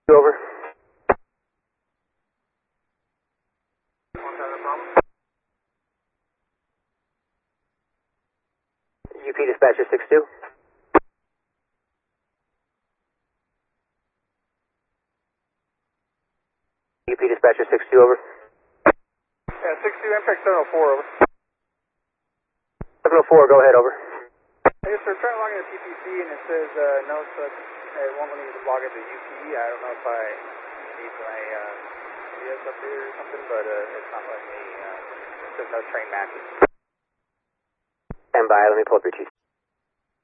Over. UP dispatcher 6-2. UP dispatcher 6-2, over. Yeah, 6-2, impact 704, over. 704, go ahead, over. Yes, sir, trying to log into TPC and it says no such, it won't let me log into UPE. I don't know if I need my GPS updated or something, but it's not letting me, it says no train matches. Stand by, let me pull up your TC.